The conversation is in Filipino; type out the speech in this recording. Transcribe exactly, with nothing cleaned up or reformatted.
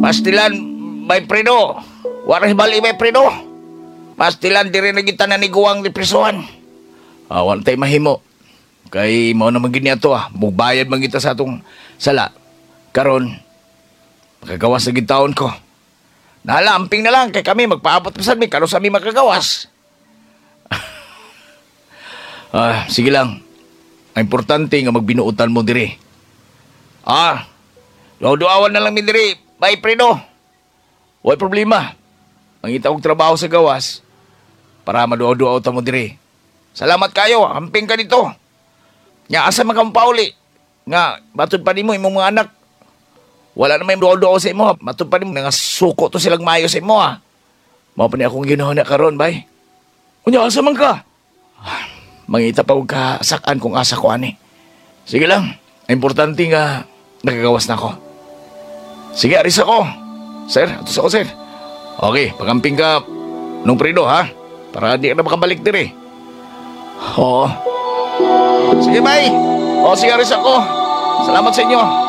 Pastilan, may predo. Waras bali may predo. Pastilan, di rin nagita na ni Guwang ni prisuhan. Awan tayo mahimo. Kay mo naman gini ato ah. Mugbayad man kita sa atong sala. Karon, makagawas na gitaon ko. Nalamping na lang kay kami magpaabot pa sa mi. Karon sa mi makagawas. Ah, sige lang. Ang importante nga magbinuutan mo diri. Ah, do-doawan na lang mi diri. Bye, Predo. Way problema. Ang itawag trabaho sa gawas para maduaw-duaw ta mo diri. Salamat kayo. Amping ka dito. Nya asa man kang pauli. Nga batud pa nimo imong mga anak. Wala na may duaw-duaw sa imo. Matud pa nimo nga suko to silang mayo sa imo ha. Mao pa ni akong ginahon na karon, bay. Unya asa man ka? Mangita pa og ka sakan kung asa ko ani. Sige lang. Importante nga nagagawas na ako. Sige, aris ako. Sir, atos ako, sir. Okay, pagamping ka nung Predo, ha? Para di ka na makabalik diri. Oo. Sige, bye. O, sige, aris ako. Salamat sa inyo.